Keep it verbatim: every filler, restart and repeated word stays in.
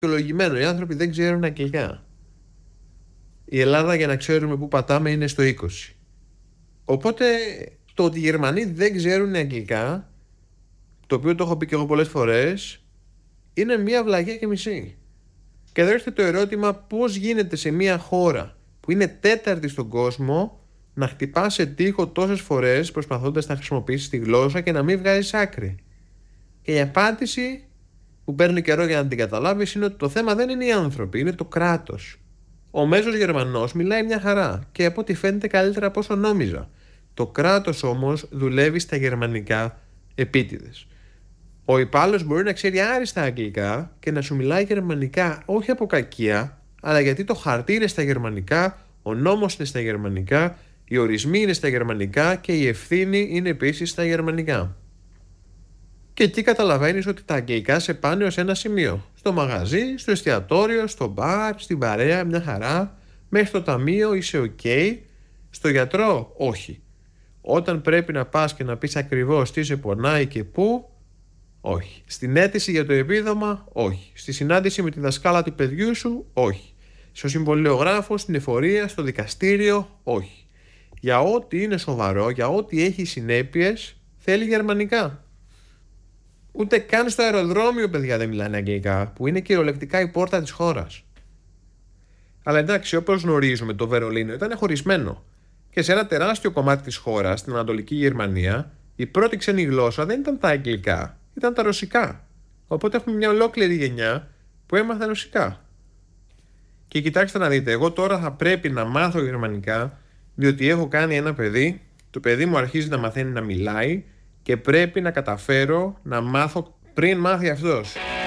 δικαιολογημένο. Οι άνθρωποι δεν ξέρουν αγγλικά. Η Ελλάδα, για να ξέρουμε πού πατάμε, είναι στο είκοσι. Οπότε το ότι οι Γερμανοί δεν ξέρουν αγγλικά, το οποίο το έχω πει και εγώ πολλές φορές, είναι μια βλαγιά και μισή. Και εδώ έρχεται το ερώτημα, πώς γίνεται σε μια χώρα που είναι τέταρτη στον κόσμο να χτυπάς σε τοίχο τόσες φορές προσπαθώντας να χρησιμοποιήσεις τη γλώσσα και να μην βγάζεις άκρη. Και η απάντηση που παίρνει καιρό για να την καταλάβεις είναι ότι το θέμα δεν είναι οι άνθρωποι, είναι το κράτος. Ο μέσος Γερμανός μιλάει μια χαρά και από ό,τι φαίνεται καλύτερα από όσο νόμιζα. Το κράτος όμως δουλεύει στα γερμανικά επίτηδες. Ο υπάλληλος μπορεί να ξέρει άριστα αγγλικά και να σου μιλάει γερμανικά, όχι από κακία, αλλά γιατί το χαρτί είναι στα γερμανικά, ο νόμος είναι στα γερμανικά, οι ορισμοί είναι στα γερμανικά και η ευθύνη είναι επίσης στα γερμανικά. Και εκεί καταλαβαίνεις ότι τα αγγλικά σε πάνε ως ένα σημείο. Στο μαγαζί, στο εστιατόριο, στο μπαρ, στην παρέα, μια χαρά. Μέχρι στο ταμείο είσαι ok. Στο γιατρό, όχι. Όταν πρέπει να πας και να πεις ακριβώς τι σε πονάει και πού, όχι. Στην αίτηση για το επίδομα, όχι. Στη συνάντηση με τη δασκάλα του παιδιού σου, όχι. Στο συμβολιογράφο, στην εφορία, στο δικαστήριο, όχι. Για ό,τι είναι σοβαρό, για ό,τι έχει συνέπειες, θέλει γερμανικά. Ούτε καν στο αεροδρόμιο, παιδιά, δεν μιλάνε αγγλικά, που είναι κυριολεκτικά η πόρτα της χώρας. Αλλά εντάξει, όπως γνωρίζουμε, το Βερολίνο ήταν χωρισμένο. Και σε ένα τεράστιο κομμάτι της χώρας, στην Ανατολική Γερμανία, η πρώτη ξένη γλώσσα δεν ήταν τα αγγλικά, ήταν τα ρωσικά. Οπότε έχουμε μια ολόκληρη γενιά που έμαθα ρωσικά. Και κοιτάξτε να δείτε, εγώ τώρα θα πρέπει να μάθω γερμανικά, διότι έχω κάνει ένα παιδί, το παιδί μου αρχίζει να μαθαίνει να μιλάει και πρέπει να καταφέρω να μάθω πριν μάθει αυτός.